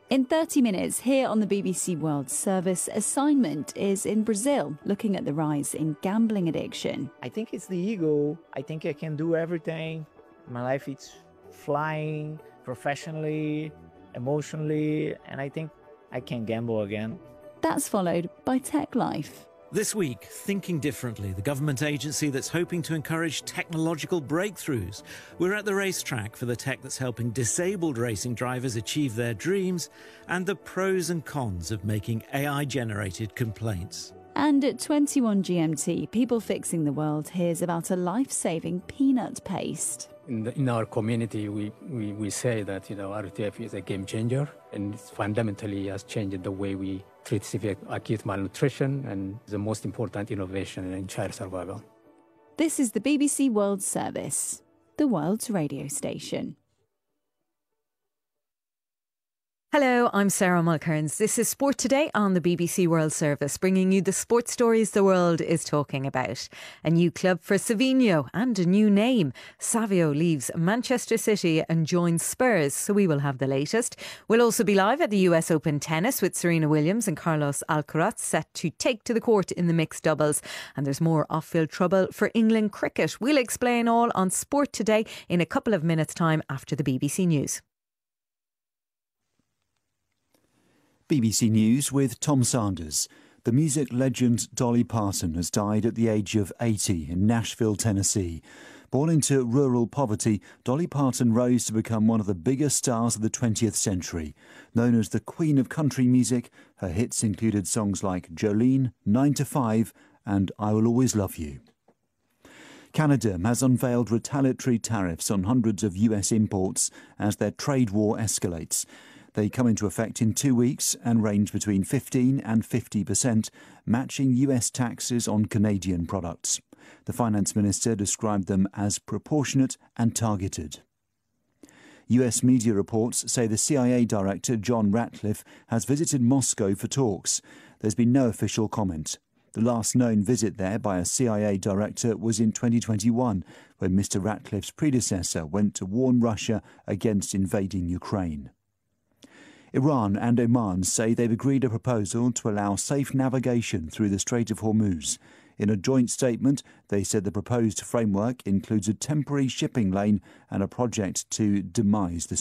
In 30 minutes, here on the BBC World Service, assignment is in Brazil, looking at the rise in gambling addiction. I think it's the ego. I think I can do everything. My life is flying professionally, emotionally, and I think I can gamble again. That's followed by Tech Life. This week, Thinking Differently, the government agency that's hoping to encourage technological breakthroughs. We're at the racetrack for the tech that's helping disabled racing drivers achieve their dreams and the pros and cons of making AI-generated complaints. And at 21 GMT, People Fixing the World hears about a life-saving peanut paste. In our community, we say that RTF is a game changer, and it fundamentally has changed the way we treat severe acute malnutrition and the most important innovation in child survival. This is the BBC World Service, the world's radio station. Hello, I'm Sarah Mulcairns. This is Sport Today on the BBC World Service, bringing you the sports stories the world is talking about. A new club for Savinho and a new name. Savio leaves Manchester City and joins Spurs, so we will have the latest. We'll also be live at the US Open tennis with Serena Williams and Carlos Alcaraz set to take to the court in the mixed doubles. And there's more off-field trouble for England cricket. We'll explain all on Sport Today in a couple of minutes' time after the BBC News. BBC News with Tom Sanders. The music legend Dolly Parton has died at the age of 80 in Nashville, Tennessee. Born into rural poverty, Dolly Parton rose to become one of the biggest stars of the 20th century. Known as the Queen of Country Music, her hits included songs like Jolene, 9 to 5 and I Will Always Love You. Canada has unveiled retaliatory tariffs on hundreds of US imports as their trade war escalates. They come into effect in 2 weeks and range between 15 and 50%, matching US taxes on Canadian products. The finance minister described them as proportionate and targeted. US media reports say the CIA director John Ratcliffe has visited Moscow for talks. There's been no official comment. The last known visit there by a CIA director was in 2021, when Mr. Ratcliffe's predecessor went to warn Russia against invading Ukraine. Iran and Oman say they've agreed a proposal to allow safe navigation through the Strait of Hormuz. In a joint statement, they said the proposed framework includes a temporary shipping lane and a project to demine the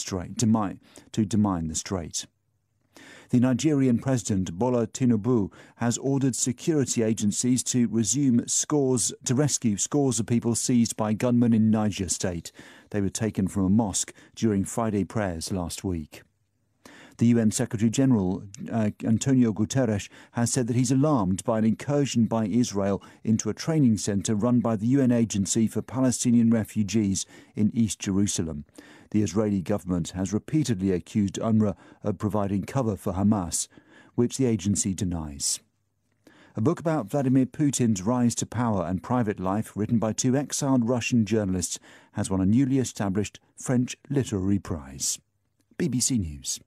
strait. The Nigerian President Bola Tinubu has ordered security agencies to rescue scores of people seized by gunmen in Niger State. They were taken from a mosque during Friday prayers last week. The UN Secretary-General, Antonio Guterres, has said that he's alarmed by an incursion by Israel into a training centre run by the UN Agency for Palestinian Refugees in East Jerusalem. The Israeli government has repeatedly accused UNRWA of providing cover for Hamas, which the agency denies. A book about Vladimir Putin's rise to power and private life, written by two exiled Russian journalists, has won a newly established French Literary Prize. BBC News.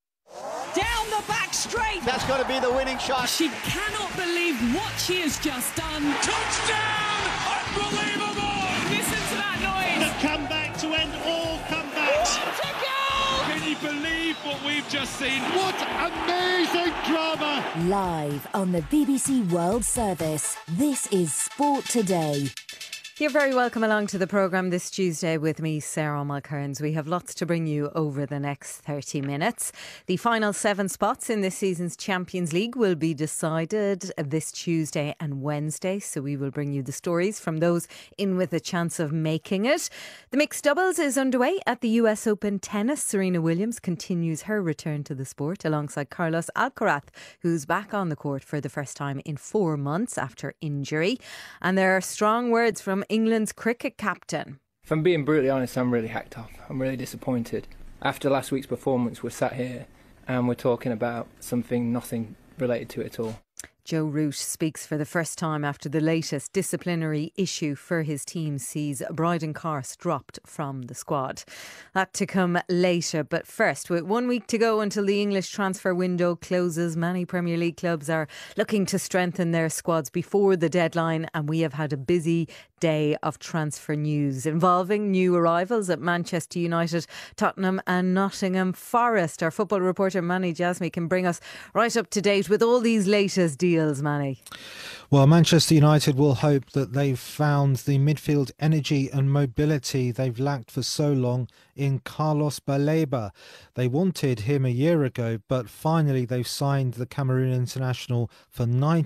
Down the back straight. That's got to be the winning shot. She cannot believe what she has just done. Touchdown! Unbelievable! Listen to that noise. The comeback to end all comebacks. What a goal! Can you believe what we've just seen? What amazing drama! Live on the BBC World Service, this is Sport Today. You're very welcome along to the programme this Tuesday with me, Sarah Mulcairns. We have lots to bring you over the next 30 minutes. The final 7 spots in this season's Champions League will be decided this Tuesday and Wednesday, so we will bring you the stories from those in with a chance of making it. The mixed doubles is underway at the US Open tennis. Serena Williams continues her return to the sport alongside Carlos Alcaraz, who's back on the court for the first time in 4 months after injury. And there are strong words from England's cricket captain. If I'm being brutally honest, I'm really hacked off. I'm really disappointed. After last week's performance, we're sat here and we're talking about nothing related to it at all. Joe Root speaks for the first time after the latest disciplinary issue for his team sees Bryden Carse dropped from the squad. That to come later, but first, with 1 week to go until the English transfer window closes, many Premier League clubs are looking to strengthen their squads before the deadline, and we have had a busy day of transfer news involving new arrivals at Manchester United, Tottenham and Nottingham Forest. Our football reporter Manny Jasmy can bring us right up to date with all these latest deals, Manny. Well, Manchester United will hope that they've found the midfield energy and mobility they've lacked for so long in Carlos Baleba. They wanted him a year ago, but finally they've signed the Cameroon international for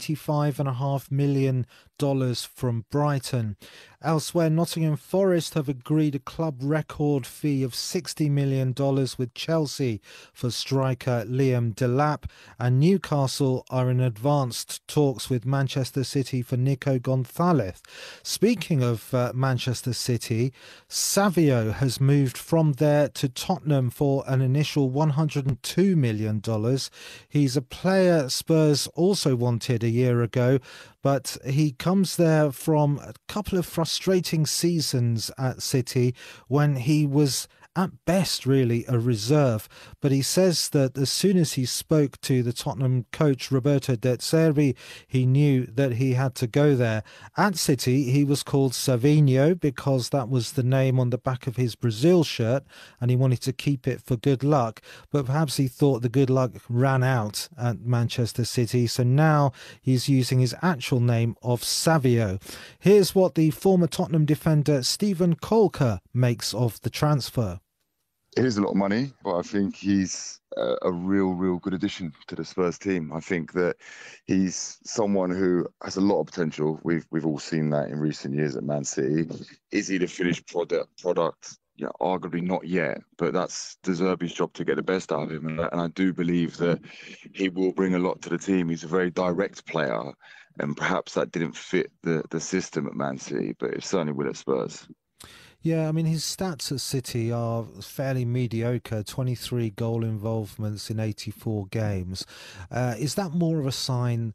$95.5 million from Brighton. Elsewhere, Nottingham Forest have agreed a club record fee of $60 million with Chelsea for striker Liam Delap, and Newcastle are in advanced talks with Manchester City for Nico Gonzalez. Speaking of Manchester City, Savio has moved from there to Tottenham for an initial $102 million. He's a player Spurs also wanted a year ago, but he comes there from a couple of frustrating seasons at City when he was at best really a reserve. But he says that as soon as he spoke to the Tottenham coach Roberto De Zerbi, he knew that he had to go there. At City, he was called Savinho because that was the name on the back of his Brazil shirt, and he wanted to keep it for good luck. But perhaps he thought the good luck ran out at Manchester City, so now he's using his actual name of Savio. Here's what the former Tottenham defender Stephen Kolker makes of the transfer. It is a lot of money, but I think he's a real good addition to the Spurs team. I think that he's someone who has a lot of potential. We've all seen that in recent years at Man City. Is he the finished product? Yeah, arguably not yet, but that's De Zerbi's job to get the best out of him. And I do believe that he will bring a lot to the team. He's a very direct player, and perhaps that didn't fit the system at Man City, but it certainly will at Spurs. Yeah, I mean, his stats at City are fairly mediocre, 23 goal involvements in 84 games. Is that more of a sign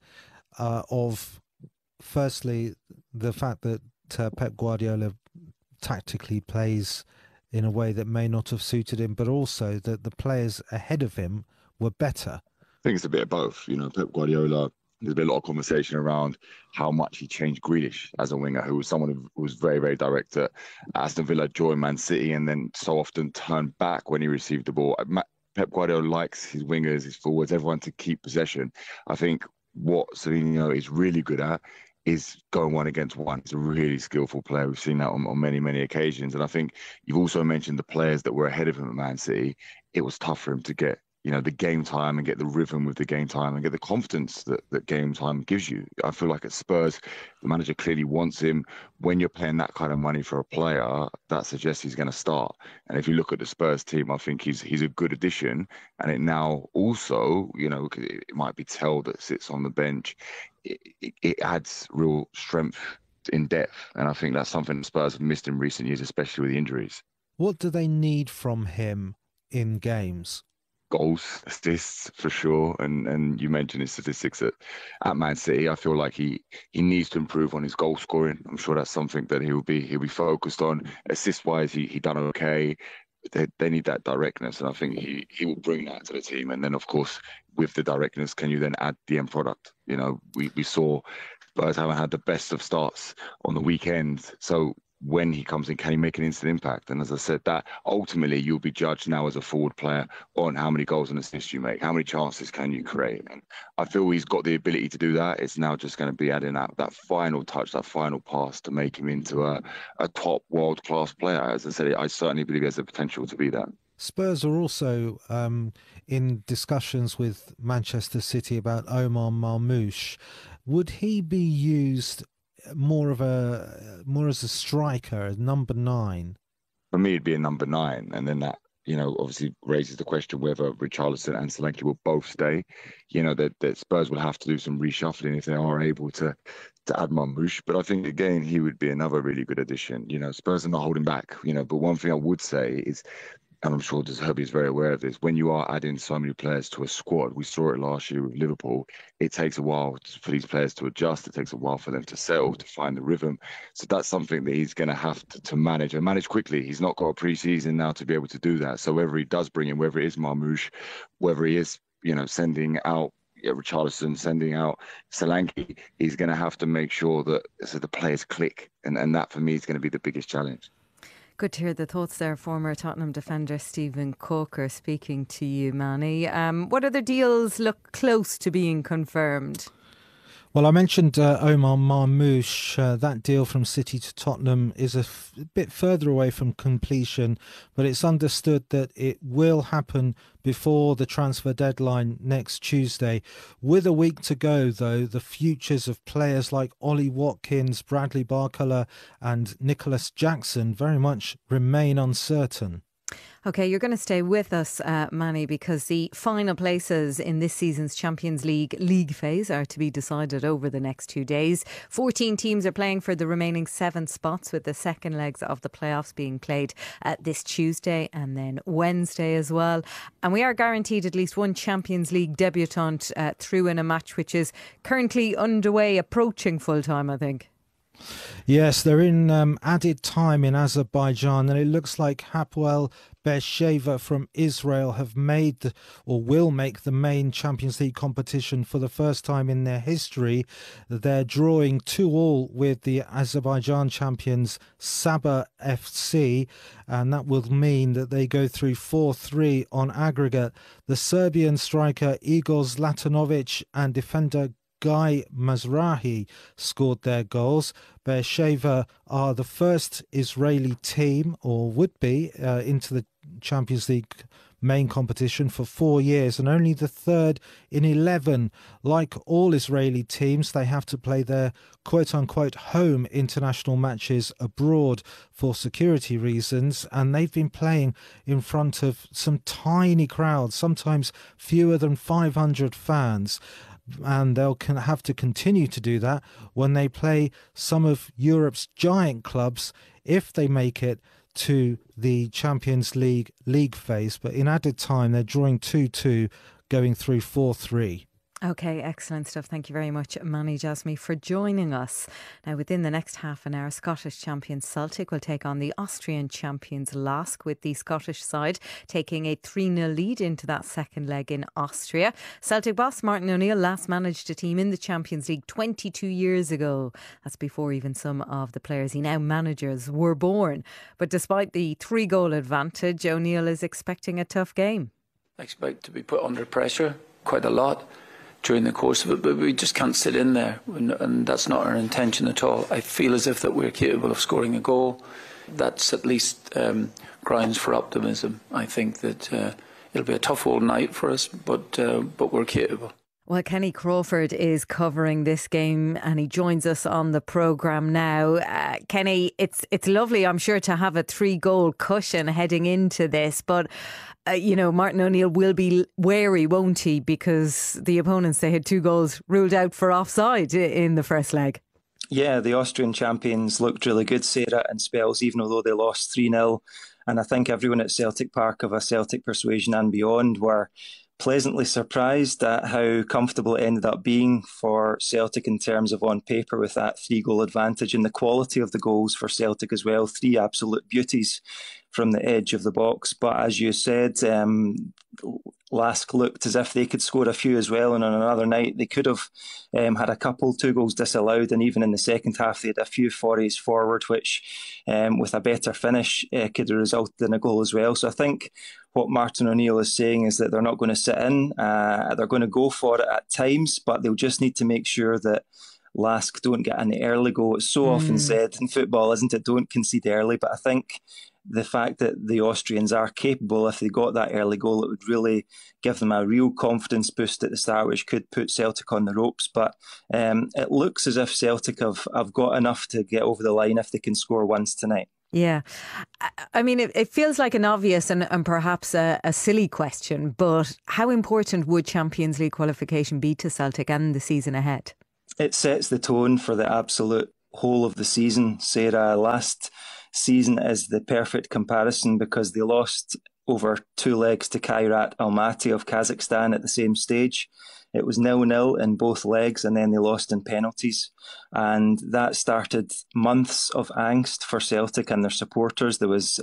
of, firstly, the fact that Pep Guardiola tactically plays in a way that may not have suited him, but also that the players ahead of him were better? I think it's a bit of both. You know, Pep Guardiola, there's been a lot of conversation around how much he changed Grealish as a winger, who was someone who was very direct at Aston Villa, joined Man City, and then so often turned back when he received the ball. Pep Guardiola likes his wingers, his forwards, everyone to keep possession. I think what Savinho is really good at is going one against one. He's a really skillful player. We've seen that on many occasions. And I think you've also mentioned the players that were ahead of him at Man City. It was tough for him to get the game time and get the rhythm with the game time and get the confidence that game time gives you. I feel like at Spurs, the manager clearly wants him. When you're paying that kind of money for a player, that suggests he's going to start. And if you look at the Spurs team, I think he's a good addition. And it now also, it might be Tell that sits on the bench. It adds real strength in depth. And I think that's something Spurs have missed in recent years, especially with the injuries. What do they need from him in games? Goals, assists for sure, and you mentioned his statistics at Man City. I feel like he needs to improve on his goal scoring. I'm sure that's something that he'll be focused on. Assist wise, he done okay. They need that directness, and I think he will bring that to the team. And then of course, with the directness, can you then add the end product? We saw Spurs haven't had the best of starts on the weekend, so when he comes in, can he make an instant impact? And as I said, that ultimately you'll be judged now as a forward player on how many goals and assists you make, how many chances can you create. And I feel he's got the ability to do that. It's now just going to be adding that final touch, that final pass to make him into a top world-class player. As I said, I certainly believe he has the potential to be that. Spurs are also in discussions with Manchester City about Omar Marmoush. Would he be used more as a striker, as number 9? For me, it'd be a number 9, and then that obviously raises the question whether Richarlison and Solanke will both stay. That Spurs will have to do some reshuffling if they are able to add Marmoush. But I think again he would be another really good addition. Spurs are not holding back. But one thing I would say is, and I'm sure De Zerbi is very aware of this, when you are adding so many players to a squad, we saw it last year with Liverpool, it takes a while for these players to adjust. It takes a while for them to settle, to find the rhythm. So that's something that he's going to have to manage, and manage quickly. He's not got a pre-season now to be able to do that. So whether he does bring in, whether it is Marmoush, whether he is, sending out, Richarlison, sending out Solanke, he's going to have to make sure that the players click. And that, for me, is going to be the biggest challenge. Good to hear the thoughts there. Former Tottenham defender Stephen Corker speaking to you, Manny. What other deals look close to being confirmed? Well, I mentioned Omar Marmoush. That deal from City to Tottenham is a bit further away from completion, but it's understood that it will happen before the transfer deadline next Tuesday. With a week to go, though, the futures of players like Ollie Watkins, Bradley Barcola and Nicholas Jackson very much remain uncertain. OK, you're going to stay with us, Manny, because the final places in this season's Champions League phase are to be decided over the next 2 days. 14 teams are playing for the remaining 7 spots, with the second legs of the playoffs being played this Tuesday and then Wednesday as well. And we are guaranteed at least one Champions League debutant through in a match which is currently underway, approaching full time, I think. Yes, they're in added time in Azerbaijan, and it looks like Hapoel Beersheva from Israel have made or will make the main Champions League competition for the first time in their history. They're drawing 2-2 with the Azerbaijan champions Sabah FC, and that will mean that they go through 4-3 on aggregate. The Serbian striker Igor Zlatanovic and defender Guy Mazrahi scored their goals. Beersheva are the first Israeli team, or would be, into the Champions League main competition for 4 years, and only the third in 11. Like all Israeli teams, they have to play their quote-unquote home international matches abroad for security reasons, and they've been playing in front of some tiny crowds, sometimes fewer than 500 fans. And they'll have to continue to do that when they play some of Europe's giant clubs if they make it to the Champions League phase. But in added time, they're drawing 2-2, going through 4-3. OK, excellent stuff. Thank you very much, Manny Jasmy, for joining us. Now, within the next half an hour, Scottish champions Celtic will take on the Austrian champions LASK, with the Scottish side taking a 3-0 lead into that second leg in Austria. Celtic boss Martin O'Neill last managed a team in the Champions League 22 years ago. That's before even some of the players he now manages were born. But despite the 3-goal advantage, O'Neill is expecting a tough game. I expect to be put under pressure quite a lot during the course of it, but we just can't sit in there, and that's not our intention at all. I feel as if that we're capable of scoring a goal. That's at least grounds for optimism. I think that it'll be a tough old night for us, but we're capable. Well, Kenny Crawford is covering this game and he joins us on the programme now. Kenny, it's lovely, I'm sure, to have a 3-goal cushion heading into this, but Martin O'Neill will be wary, won't he? Because the opponents, they had 2 goals ruled out for offside in the first leg. Yeah, the Austrian champions looked really good, Sarah, in spells, even although they lost 3-0. And I think everyone at Celtic Park of a Celtic persuasion and beyond were pleasantly surprised at how comfortable it ended up being for Celtic in terms of on paper with that 3-goal advantage, and the quality of the goals for Celtic as well. 3 absolute beauties from the edge of the box. But as you said, LASK looked as if they could score a few as well, and on another night they could have had a couple, 2 goals disallowed, and even in the second half they had a few forays forward which with a better finish could have resulted in a goal as well. So I think what Martin O'Neill is saying is that they're not going to sit in, they're going to go for it at times, but they'll just need to make sure that LASK don't get an early goal. It's so often said in football, isn't it, don't concede early, but I think the fact that the Austrians are capable, if they got that early goal, it would really give them a real confidence boost at the start, which could put Celtic on the ropes. But it looks as if Celtic have got enough to get over the line if they can score once tonight. Yeah. I mean, it feels like an obvious and perhaps a silly question, but how important would Champions League qualification be to Celtic and the season ahead? It sets the tone for the absolute whole of the season, Sarah. Last season is the perfect comparison because they lost over 2 legs to Kairat Almaty of Kazakhstan at the same stage. It was 0-0 in both legs, and then they lost in penalties. And that started months of angst for Celtic and their supporters. There was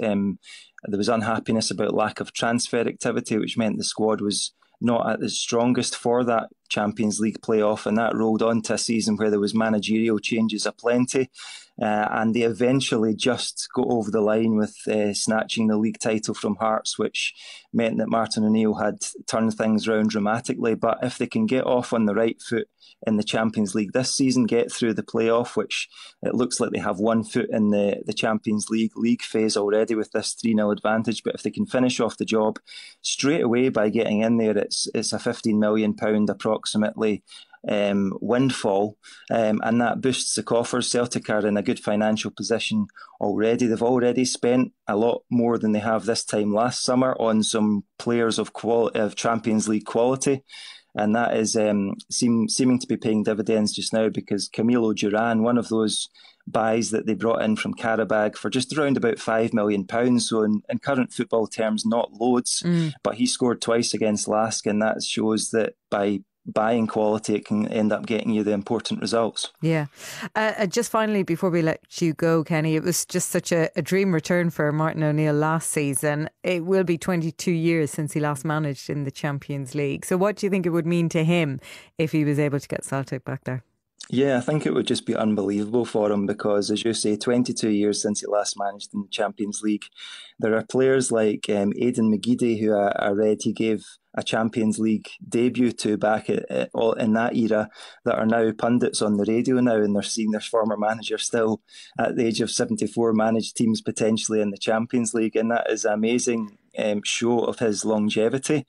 unhappiness about lack of transfer activity, which meant the squad was not at its strongest for that Champions League playoff, and that rolled on to a season where there was managerial changes aplenty. And they eventually just got over the line with snatching the league title from Hearts, which meant that Martin O'Neill had turned things around dramatically. But if they can get off on the right foot in the Champions League this season, get through the playoff, which it looks like they have 1 foot in the Champions League phase already with this 3-0 advantage. But if they can finish off the job straight away by getting in there, it's a £15 million approximately windfall, and that boosts the coffers. Celtic are in a good financial position already. They've already spent a lot more than they have this time last summer on some players of Champions League quality, and that is seeming to be paying dividends just now, because Camilo Duran, one of those buys that they brought in from Qarabag for just around about £5 million, so in current football terms not loads, but he scored twice against Lask, and that shows that by buying quality, it can end up getting you the important results. Yeah. Just finally, before we let you go, Kenny, it was just such a dream return for Martin O'Neill last season. It will be 22 years since he last managed in the Champions League. So what do you think it would mean to him if he was able to get Celtic back there? Yeah, I think it would just be unbelievable for him because, as you say, 22 years since he last managed in the Champions League. There are players like Aidan McGeady, who I read he gave a Champions League debut to back in that era, that are now pundits on the radio now, and they're seeing their former manager still at the age of 74 manage teams potentially in the Champions League, and that is amazing. Show of his longevity,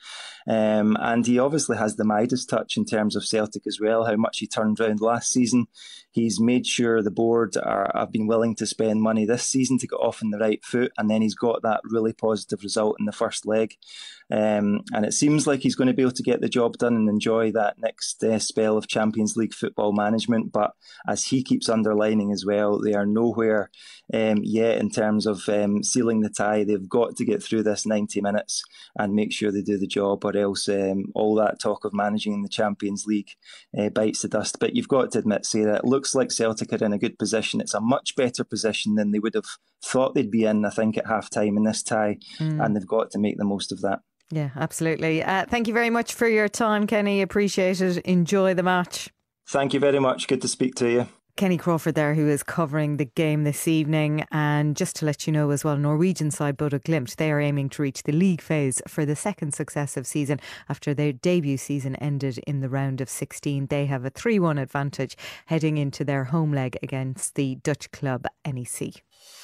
and he obviously has the Midas touch in terms of Celtic as well, how much he turned around last season. He's made sure the board have been willing to spend money this season to get off on the right foot, and then he's got that really positive result in the first leg, and it seems like he's going to be able to get the job done and enjoy that next spell of Champions League football management. But as he keeps underlining as well, they are nowhere yet in terms of sealing the tie. They've got to get through this 90 minutes and make sure they do the job, or else all that talk of managing in the Champions League bites the dust. But you've got to admit, Sarah, it looks like Celtic are in a good position. It's a much better position than they would have thought they'd be in, I think, at half-time in this tie, and they've got to make the most of that. Yeah, absolutely. Thank you very much for your time, Kenny. Appreciate it. Enjoy the match. Thank you very much. Good to speak to you. Kenny Crawford there, who is covering the game this evening. And just to let you know as well, Norwegian side Bodø Glimt, they are aiming to reach the league phase for the second successive season after their debut season ended in the round of 16. They have a 3-1 advantage heading into their home leg against the Dutch club NEC.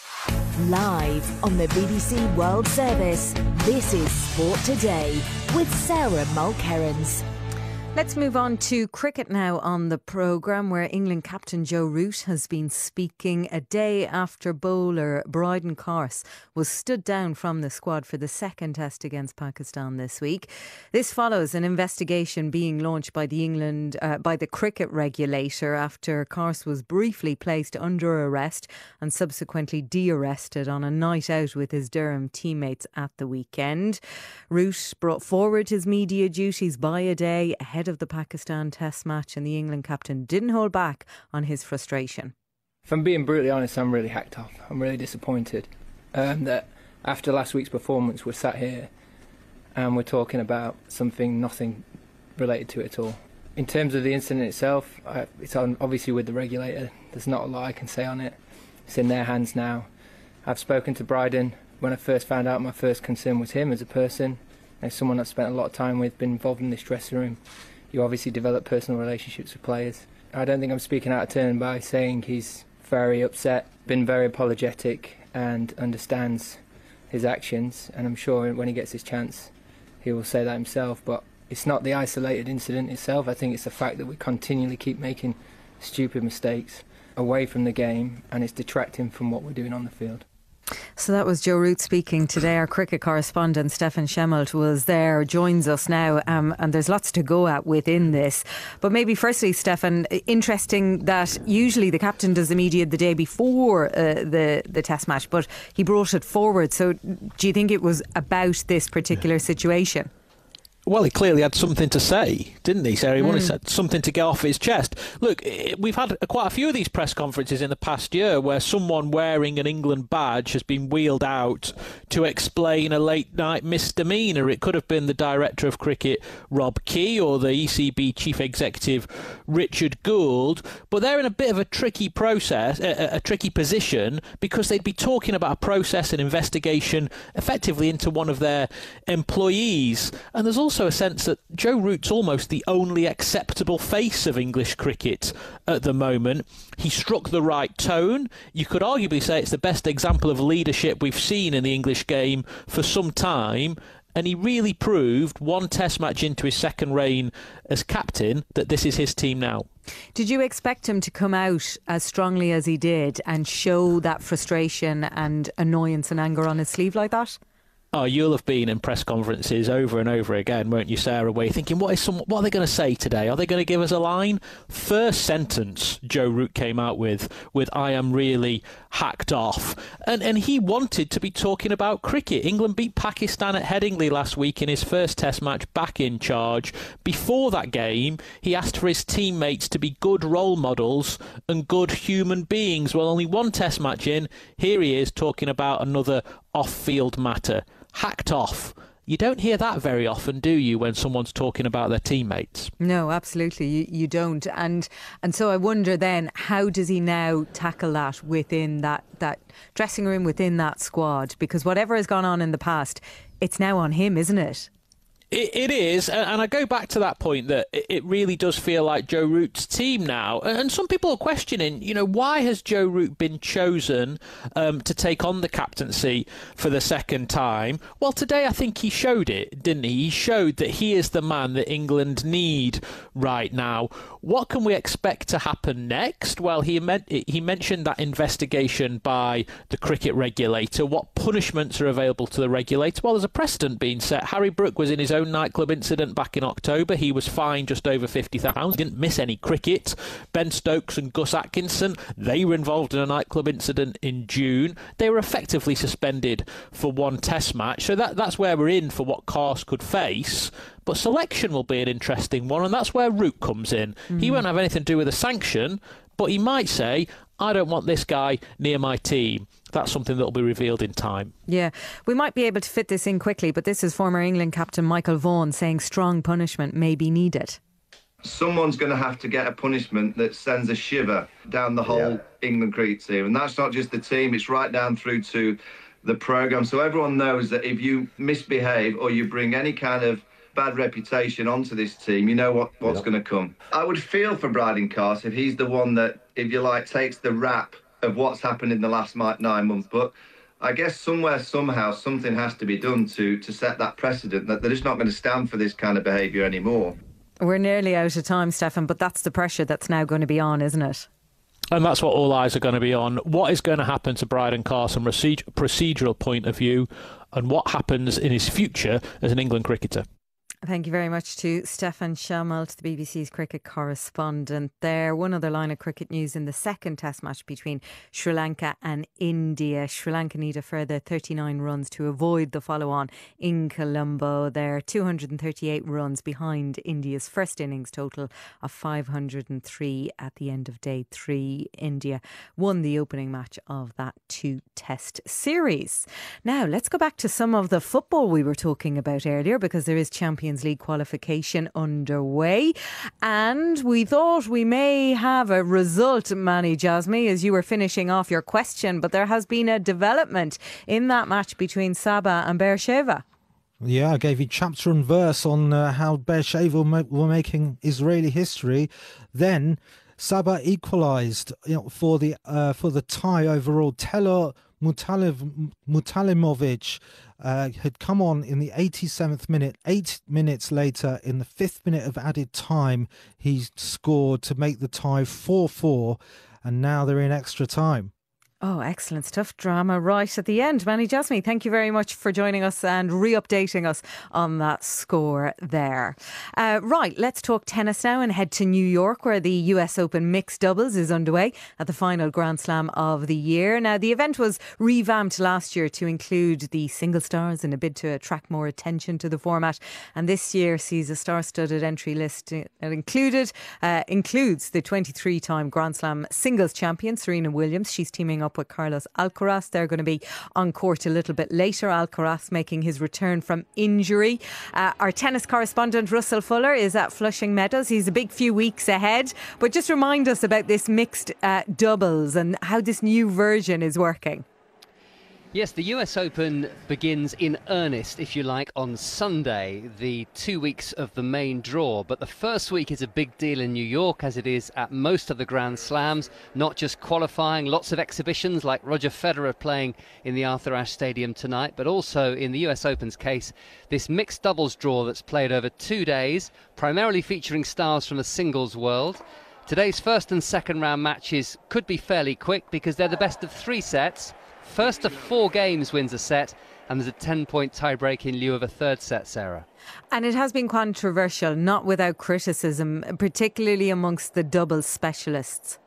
Live on the BBC World Service, this is Sport Today with Sarah Mulkerrins. Let's move on to cricket now on the programme, where England captain Joe Root has been speaking a day after bowler Bryden Carse was stood down from the squad for the second test against Pakistan this week. This follows an investigation being launched by the cricket regulator after Carse was briefly placed under arrest and subsequently de-arrested on a night out with his Durham teammates at the weekend. Root brought forward his media duties by a day ahead of the Pakistan test match, and the England captain didn't hold back on his frustration. If I'm being brutally honest, I'm really hacked off. I'm really disappointed that after last week's performance we're sat here and we're talking about nothing related to it at all. In terms of the incident itself, it's obviously with the regulator. There's not a lot I can say on it. It's in their hands now. I've spoken to Bryden. When I first found out, my first concern was him as a person. As someone I've spent a lot of time with, been involved in this dressing room, you obviously develop personal relationships with players. I don't think I'm speaking out of turn by saying he's very upset, been very apologetic and understands his actions, and I'm sure when he gets his chance he will say that himself. But it's not the isolated incident itself. I think it's the fact that we continually keep making stupid mistakes away from the game, and it's detracting from what we're doing on the field. So that was Joe Root speaking today. Our cricket correspondent Stefan Schemmelt was there, joins us now, and there's lots to go at within this. But maybe firstly, Stefan, interesting that usually the captain does the media the day before the test match, but he brought it forward. So do you think it was about this particular situation? Well, he clearly had something to say, didn't he, Sarah? He wanted something to get off his chest. Look, we've had quite a few of these press conferences in the past year where someone wearing an England badge has been wheeled out to explain a late-night misdemeanour. It could have been the Director of Cricket, Rob Key, or the ECB Chief Executive, Richard Gould. But they're in a bit of a tricky process, a tricky position, because they'd be talking about a process and investigation effectively into one of their employees. And there's also a sense that Joe Root's almost the only acceptable face of English cricket at the moment. He struck the right tone. You could arguably say it's the best example of leadership we've seen in the English game for some time. And he really proved, one test match into his second reign as captain, that this is his team now. Did you expect him to come out as strongly as he did and show that frustration and annoyance and anger on his sleeve like that? Oh, you'll have been in press conferences over and over again, won't you, Sarah? Where you're thinking, what are they going to say today? Are they going to give us a line? First sentence Joe Root came out with "I am really hacked off," and he wanted to be talking about cricket. England beat Pakistan at Headingley last week in his first Test match back in charge. Before that game, he asked for his teammates to be good role models and good human beings. Well, only one Test match in, here he is talking about another off-field matter. Hacked off. You don't hear that very often, do you, when someone's talking about their teammates? No, absolutely, you don't. And so I wonder then, how does he now tackle that within that dressing room, within that squad? Because whatever has gone on in the past, it's now on him, isn't it? It is, and I go back to that point that it really does feel like Joe Root's team now. And some people are questioning, why has Joe Root been chosen to take on the captaincy for the second time? Well, today I think he showed it, didn't he? He showed that he is the man that England need right now. What can we expect to happen next? Well, he mentioned that investigation by the cricket regulator. What punishments are available to the regulator? Well, there's a precedent being set. Harry Brook was in his own nightclub incident back in October. He was fined just over £50,000. Didn't miss any cricket. Ben Stokes and Gus Atkinson, they were involved in a nightclub incident in June. They were effectively suspended for one test match. So that's where we're in for what Carse could face. But selection will be an interesting one, and that's where Root comes in. He won't have anything to do with a sanction, but he might say, I don't want this guy near my team. That's something that will be revealed in time. Yeah, we might be able to fit this in quickly, but this is former England captain Michael Vaughan saying strong punishment may be needed. Someone's going to have to get a punishment that sends a shiver down the whole England cricket team. And that's not just the team, it's right down through to the programme. So everyone knows that if you misbehave or you bring any kind of bad reputation onto this team, you know what's going to come. I would feel for Bryden Carse if he's the one that, if you like, takes the rap of what's happened in the last 9 months. But I guess somewhere, somehow, something has to be done to set that precedent that they're just not going to stand for this kind of behaviour anymore. We're nearly out of time, Stefan, but that's the pressure that's now going to be on, isn't it? And that's what all eyes are going to be on. What is going to happen to Bryden Carse from a procedural point of view, and what happens in his future as an England cricketer? Thank you very much to Stefan Schammelt, the BBC's cricket correspondent there. One other line of cricket news in the second test match between Sri Lanka and India. Sri Lanka need a further 39 runs to avoid the follow-on in Colombo. They're 238 runs behind India's first innings total of 503 at the end of day 3. India won the opening match of that 2-test series. Now, let's go back to some of the football we were talking about earlier, because there is Champions League qualification underway, and we thought we may have a result, Manny Jasmy, as you were finishing off your question, but there has been a development in that match between Sabah and Beersheva. Yeah, I gave you chapter and verse on how Beersheva were making Israeli history. Then Sabah equalised for the tie overall. Telo Mutalimovic had come on in the 87th minute. 8 minutes later, in the 5th minute of added time, he scored to make the tie 4-4, and now they're in extra time. Oh, excellent stuff. Drama right at the end. Manny Jasmine, thank you very much for joining us and re-updating us on that score there. Right, let's talk tennis now and head to New York, where the US Open mixed doubles is underway at the final Grand Slam of the year. Now, the event was revamped last year to include the single stars in a bid to attract more attention to the format. And this year sees a star-studded entry list. It includes the 23-time Grand Slam singles champion, Serena Williams. She's teaming up with Carlos Alcaraz. They're going to be on court a little bit later. Alcaraz making his return from injury. Our tennis correspondent Russell Fuller is at Flushing Meadows. He's a big few weeks ahead, but just remind us about this mixed doubles and how this new version is working. Yes, the US Open begins in earnest, if you like, on Sunday, the 2 weeks of the main draw. But the first week is a big deal in New York, as it is at most of the Grand Slams. Not just qualifying, lots of exhibitions like Roger Federer playing in the Arthur Ashe Stadium tonight, but also in the US Open's case, this mixed doubles draw that's played over 2 days, primarily featuring stars from the singles world. Today's first and second round matches could be fairly quick because they're the best of 3 sets. First to 4 games wins a set, and there's a 10-point tiebreak in lieu of a third set, Sarah. And it has been controversial, not without criticism, particularly amongst the doubles specialists.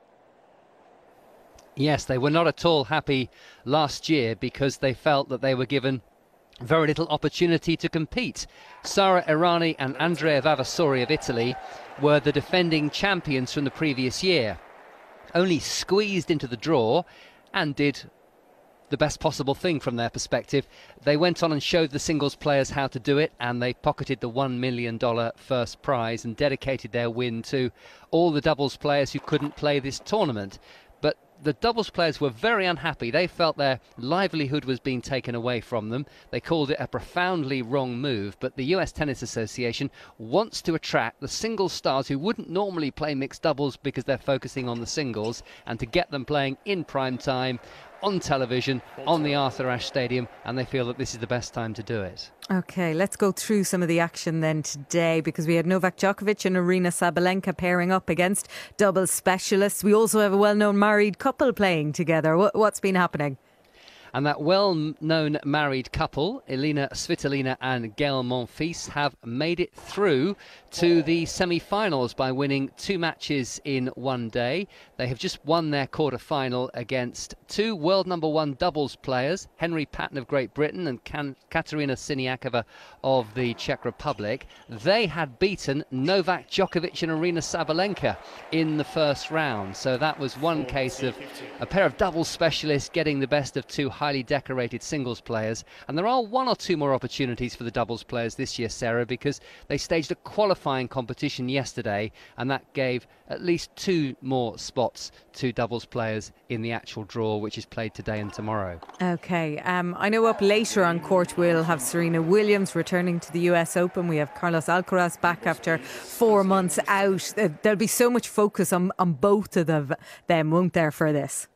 Yes, they were not at all happy last year because they felt that they were given very little opportunity to compete. Sara Errani and Andrea Vavasori of Italy were the defending champions from the previous year. Only squeezed into the draw and did the best possible thing from their perspective. They went on and showed the singles players how to do it, and they pocketed the $1 million first prize and dedicated their win to all the doubles players who couldn't play this tournament. But the doubles players were very unhappy. They felt their livelihood was being taken away from them. They called it a profoundly wrong move, but the US Tennis Association wants to attract the single stars who wouldn't normally play mixed doubles because they're focusing on the singles, and to get them playing in prime time on television, on the Arthur Ashe Stadium, and they feel that this is the best time to do it. OK, let's go through some of the action then today, because we had Novak Djokovic and Aryna Sabalenka pairing up against doubles specialists. We also have a well-known married couple playing together. What's been happening? And that well-known married couple, Elina Svitolina and Gael Monfils, have made it through to the semi-finals by winning 2 matches in 1 day. They have just won their quarter-final against 2 world number 1 doubles players, Henry Patton of Great Britain and Katerina Siniakova of the Czech Republic. They had beaten Novak Djokovic and Aryna Sabalenka in the first round. So that was one case of a pair of doubles specialists getting the best of 2 highly decorated singles players. And there are 1 or 2 more opportunities for the doubles players this year, Sarah, because they staged a qualifying competition yesterday, and that gave at least 2 more spots to doubles players in the actual draw, which is played today and tomorrow. OK, I know up later on court we'll have Serena Williams returning to the US Open. We have Carlos Alcaraz back after 4 months out. There'll be so much focus on both of them, won't there, for this?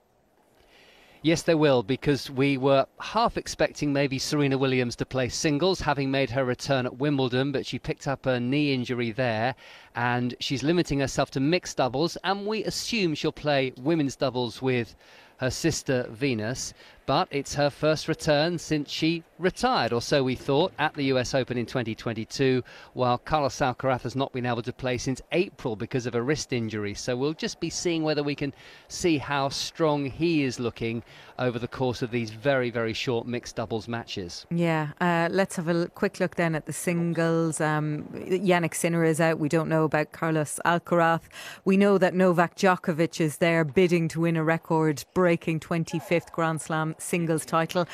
Yes, there will, because we were half expecting maybe Serena Williams to play singles, having made her return at Wimbledon, but she picked up a knee injury there, and she's limiting herself to mixed doubles, and we assume she'll play women's doubles with her sister Venus. But it's her first return since she retired, or so we thought, at the US Open in 2022, while Carlos Alcaraz has not been able to play since April because of a wrist injury. So we'll just be seeing whether we can see how strong he is looking over the course of these very, very short mixed doubles matches. Yeah, let's have a quick look then at the singles. Jannik Sinner is out. We don't know about Carlos Alcaraz. We know that Novak Djokovic is there bidding to win a record-breaking 25th Grand Slam singles title.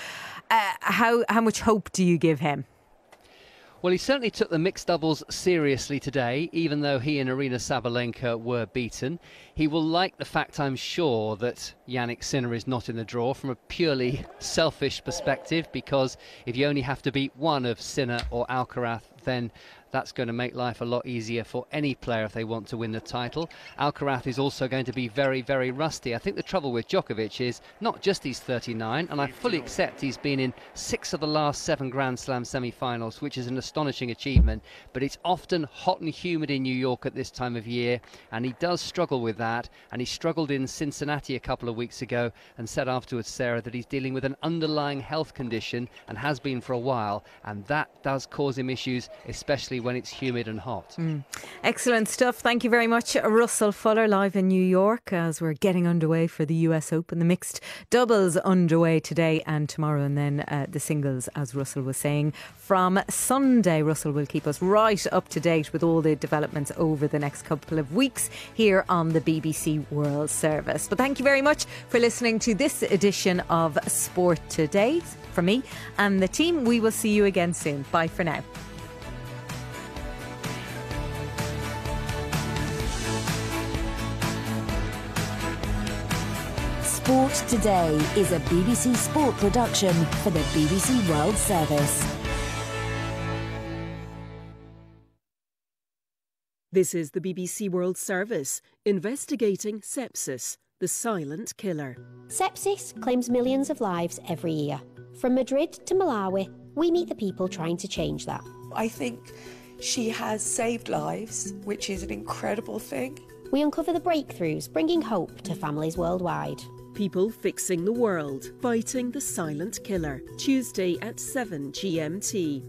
How much hope do you give him? Well, he certainly took the mixed doubles seriously today, even though he and Aryna Sabalenka were beaten. He will like the fact, I'm sure, that Jannik Sinner is not in the draw from a purely selfish perspective, because if you only have to beat one of Sinner or Alcaraz, then that's going to make life a lot easier for any player if they want to win the title. Alcaraz is also going to be very, very rusty. I think the trouble with Djokovic is not just he's 39, and I fully accept he's been in 6 of the last 7 Grand Slam semi-finals, which is an astonishing achievement, but it's often hot and humid in New York at this time of year, and he does struggle with that, and he struggled in Cincinnati a couple of weeks ago and said afterwards, Sarah, that he's dealing with an underlying health condition and has been for a while, and that does cause him issues, especially when it's humid and hot. Excellent stuff. Thank you very much, Russell Fuller, live in New York as we're getting underway for the US Open. The mixed doubles underway today and tomorrow, and then the singles, as Russell was saying, from Sunday. Russell will keep us right up to date with all the developments over the next couple of weeks here on the BBC World Service. But thank you very much for listening to this edition of Sport Today. From me and the team, we will see you again soon. Bye for now. Sport Today is a BBC Sport production for the BBC World Service. This is the BBC World Service, investigating sepsis, the silent killer. Sepsis claims millions of lives every year. From Madrid to Malawi, we meet the people trying to change that. I think she has saved lives, which is an incredible thing. We uncover the breakthroughs, bringing hope to families worldwide. People fixing the world, fighting the silent killer. Tuesday at 7 GMT.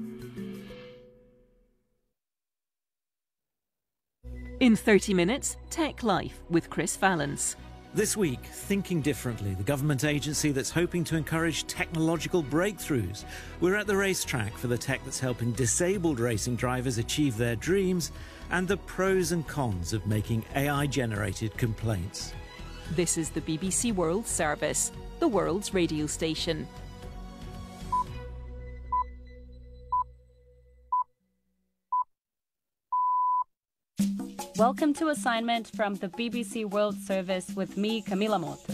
In 30 minutes, Tech Life with Chris Valance. This week, Thinking Differently, the government agency that's hoping to encourage technological breakthroughs. We're at the racetrack for the tech that's helping disabled racing drivers achieve their dreams, and the pros and cons of making AI-generated complaints. This is the BBC World Service, the world's radio station. Welcome to Assignment from the BBC World Service with me, Camila Mota.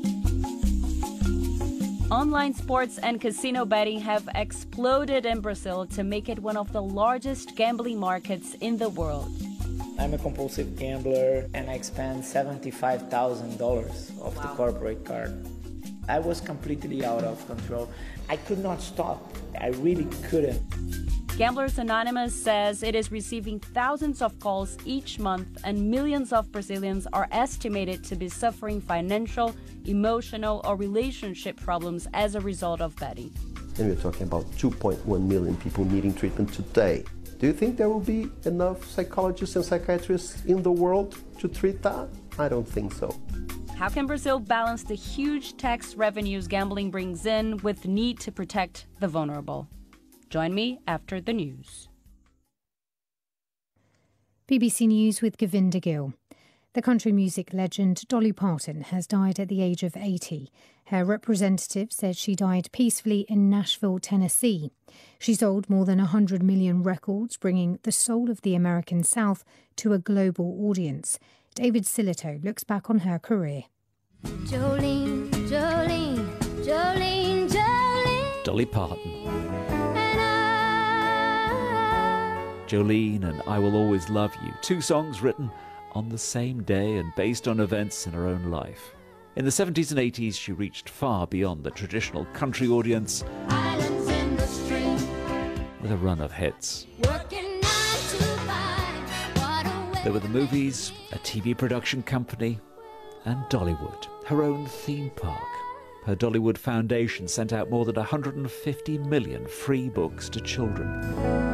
Online sports and casino betting have exploded in Brazil to make it one of the largest gambling markets in the world. I'm a compulsive gambler and I spent $75,000 of the corporate card. I was completely out of control. I could not stop. I really couldn't. Gamblers Anonymous says it is receiving thousands of calls each month, and millions of Brazilians are estimated to be suffering financial, emotional, or relationship problems as a result of betting. And we're talking about 2.1 million people needing treatment today. Do you think there will be enough psychologists and psychiatrists in the world to treat that? I don't think so. How can Brazil balance the huge tax revenues gambling brings in with the need to protect the vulnerable? Join me after the news. BBC News with Govinda Gill. The country music legend Dolly Parton has died at the age of 80. Her representative said she died peacefully in Nashville, Tennessee. She sold more than 100 million records, bringing the soul of the American South to a global audience. David Silito looks back on her career. Jolene, Jolene, Jolene, Jolene. Dolly Parton. Jolene and I Will Always Love You, 2 songs written on the same day and based on events in her own life. In the 70s and 80s, she reached far beyond the traditional country audience with a run of hits. There were the movies, a TV production company, and Dollywood, her own theme park. Her Dollywood Foundation sent out more than 150 million free books to children.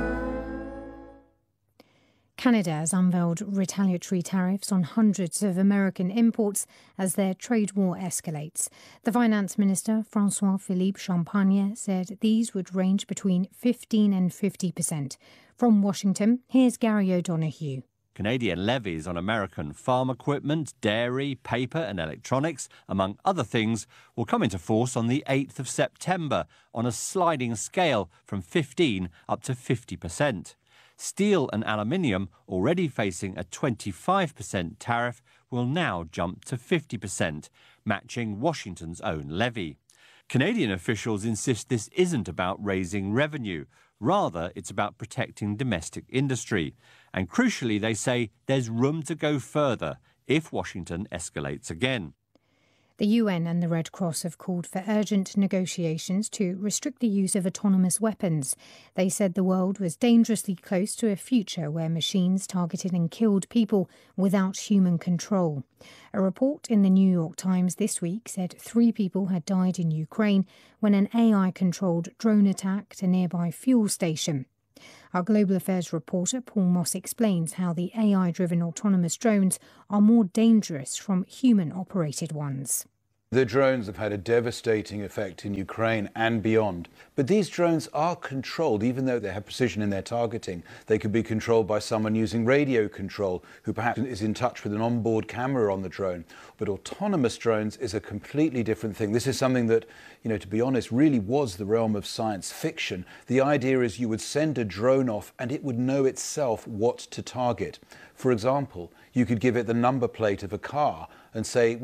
Canada has unveiled retaliatory tariffs on hundreds of American imports as their trade war escalates. The Finance Minister, François-Philippe Champagne, said these would range between 15% and 50%. From Washington, here's Gary O'Donoghue. Canadian levies on American farm equipment, dairy, paper and electronics, among other things, will come into force on the 8th of September on a sliding scale from 15 up to 50%. Steel and aluminium, already facing a 25% tariff, will now jump to 50%, matching Washington's own levy. Canadian officials insist this isn't about raising revenue. Rather, it's about protecting domestic industry. And crucially, they say there's room to go further if Washington escalates again. The UN and the Red Cross have called for urgent negotiations to restrict the use of autonomous weapons. They said the world was dangerously close to a future where machines targeted and killed people without human control. A report in the New York Times this week said 3 people had died in Ukraine when an AI-controlled drone attacked a nearby fuel station. Our Global Affairs reporter Paul Moss explains how the AI-driven autonomous drones are more dangerous from human-operated ones. The drones have had a devastating effect in Ukraine and beyond. But these drones are controlled, even though they have precision in their targeting. They could be controlled by someone using radio control, who perhaps is in touch with an onboard camera on the drone. But autonomous drones is a completely different thing. This is something that, to be honest, really was the realm of science fiction. The idea is you would send a drone off and it would know itself what to target. For example, you could give it the number plate of a car and say,